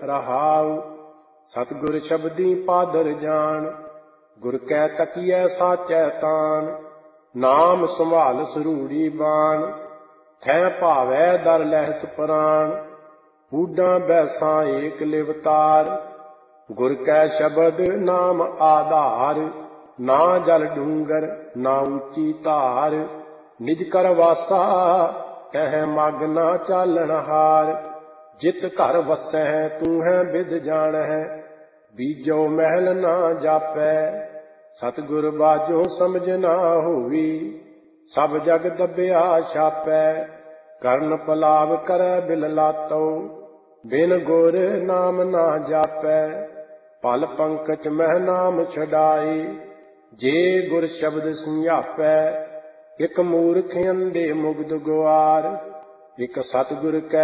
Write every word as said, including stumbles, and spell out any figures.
रहाउ। सतगुर शब्दी पादर जान, गुर कै तकियै साचै तान। नाम संभाल सरूड़ी बाण, थै भावै दर लहस प्राण। बूढ़ा बैसां एक लिवतार, गुर कै शब्द नाम आधार। ना जल डूंगर ना ऊंची धार, निज कर वासा तह मग ना चालन हार। जित घर वसै तू है बिद जानै, बीजो महल ना जापै। सतगुर बाजो समझ ना होवी, सब जग दबिया छापै। करन पलाव करै बिल लातो, बिन गुर नाम ना जापै। भल पंकज मह नाम छड़ाई, जे गुर शब्द समझापै। इक मूर्ख अंधे मुग्ध गुआर, इक सतगुर कै